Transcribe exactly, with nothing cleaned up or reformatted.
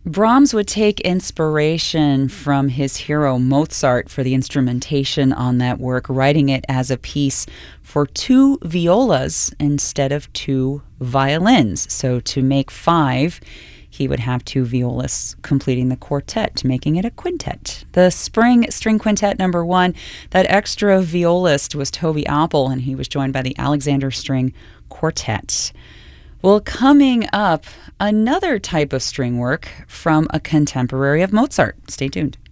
Brahms would take inspiration from his hero Mozart for the instrumentation on that work, writing it as a piece for two violas instead of two violins. So to make five, he would have two violists completing the quartet, making it a quintet. The Spring String Quintet number one, that extra violist was Toby Appel, and he was joined by the Alexander String Quartet. Well, coming up, another type of string work from a contemporary of Mozart. Stay tuned.